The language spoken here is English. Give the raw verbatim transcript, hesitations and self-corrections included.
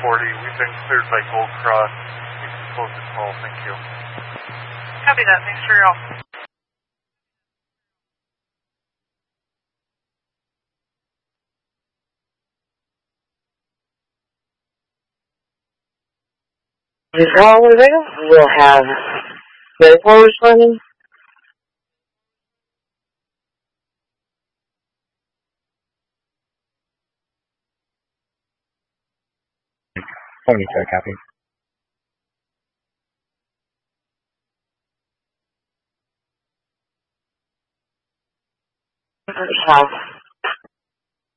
forty. We've been cleared by Gold Cross. You can close the call. Thank you. Copy that. Thanks for your help. While we're there, we'll have medical responding. seventy-two, copy.